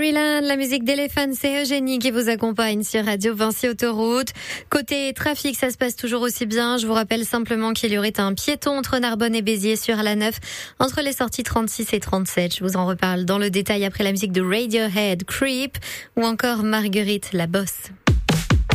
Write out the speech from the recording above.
Maryland, la musique d'éléphant, c'est Eugénie qui vous accompagne sur Radio Vinci Autoroute. Côté trafic, ça se passe toujours aussi bien. Je vous rappelle simplement qu'il y aurait un piéton entre Narbonne et Béziers sur l'A9, entre les sorties 36 et 37. Je vous en reparle dans le détail après la musique de Radiohead, Creep, ou encore Marguerite la Bosse.